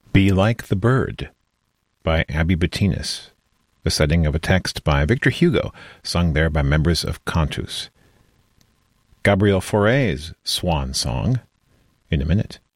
Be Like the Bird by Abby Bettinas, the setting of a text by Victor Hugo, sung there by members of Cantus. Gabriel Fauré's Swan Song, in a minute.